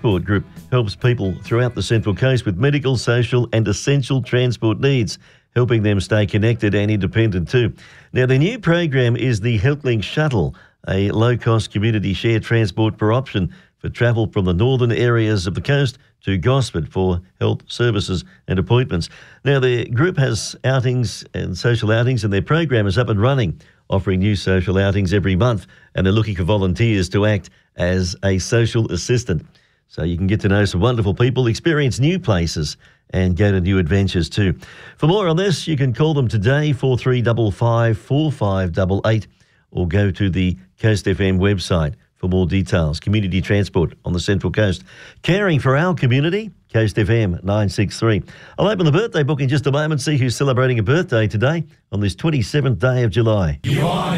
Transport Group helps people throughout the Central Coast with medical, social and essential transport needs, helping them stay connected and independent too. Now, their new program is the HealthLink Shuttle, a low-cost community share transport per option for travel from the northern areas of the coast to Gosford for health services and appointments. Now, the group has outings and social outings, and their program is up and running, offering new social outings every month, and they're looking for volunteers to act as a social assistant. So you can get to know some wonderful people, experience new places and go to new adventures too. For more on this, you can call them today, 4355 4588, or go to the Coast FM website for more details. Community transport on the Central Coast. Caring for our community, Coast FM 963. I'll open the birthday book in just a moment, see who's celebrating a birthday today on this 27th day of July.